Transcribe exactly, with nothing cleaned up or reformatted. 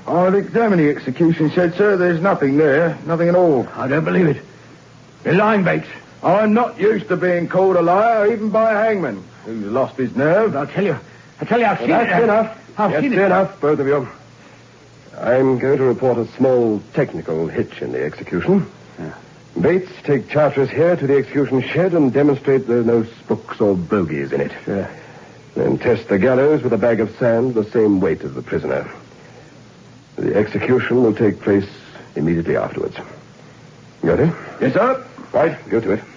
I'll examine the execution shed, sir. There's nothing there. Nothing at all. I don't believe it. You're lying, Bates. I'm not used to being called a liar, even by a hangman who's lost his nerve. I'll tell you. I'll tell you, I've Well, seen that's it. enough. I've That's seen it. enough, both of you. I'm going to report a small technical hitch in the execution. Yeah. Bates, take Charteris here to the execution shed and demonstrate there are no spooks or bogies in it. Sure. Then test the gallows with a bag of sand the same weight as the prisoner. The execution will take place immediately afterwards. Got it? Yes, sir. Right, go to it.